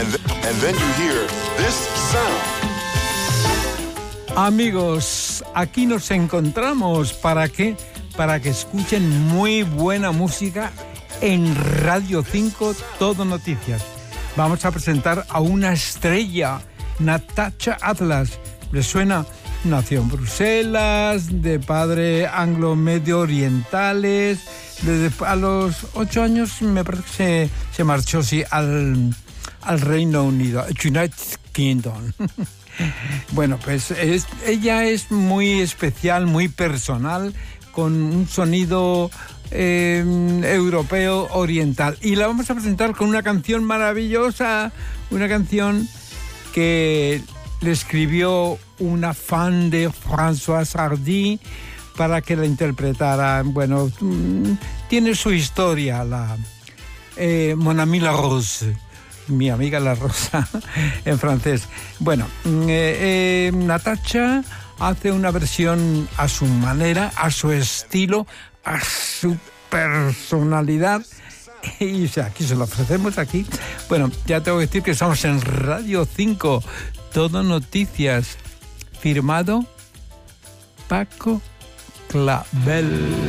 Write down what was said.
And then you hear this sound. Amigos, aquí nos encontramos para que escuchen muy buena música en Radio 5 Todo Noticias. Vamos a presentar a una estrella, Natasha Atlas. ¿Les suena? Nació en Bruselas, de padre anglo-medio orientales. A los 8 años me parece que se marchó al Reino Unido, United Kingdom. Bueno, pues ella es muy especial, muy personal, con un sonido europeo oriental. Y la vamos a presentar con una canción maravillosa, una canción que le escribió una fan de Françoise Hardy para que la interpretara. Bueno, tiene su historia, Mon Ami la Rose, mi amiga la rosa, en francés. Bueno, Natasha hace una versión a su manera, a su estilo, a su personalidad. Y aquí se lo ofrecemos aquí. Bueno, ya tengo que decir que estamos en Radio 5, Todo Noticias, firmado Paco Clavel.